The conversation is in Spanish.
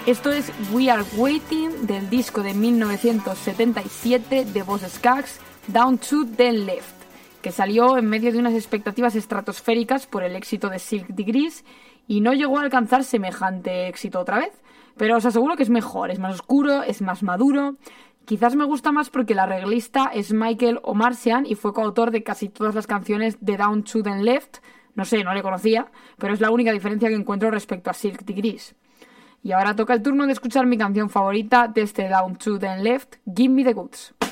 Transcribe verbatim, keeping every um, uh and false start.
Esto es We Are Waiting del disco de mil novecientos setenta y siete de Boz Scaggs, Down to the Left, que salió en medio de unas expectativas estratosféricas por el éxito de Silk Degrees y no llegó a alcanzar semejante éxito otra vez, pero os aseguro que es mejor, es más oscuro, es más maduro. Quizás me gusta más porque el arreglista es Michael Omartian y fue coautor de casi todas las canciones de Down to the Left. No sé, no le conocía, pero es la única diferencia que encuentro respecto a Silk Degrees. Y ahora toca el turno de escuchar mi canción favorita de este Down to the Left, Give Me the Goods.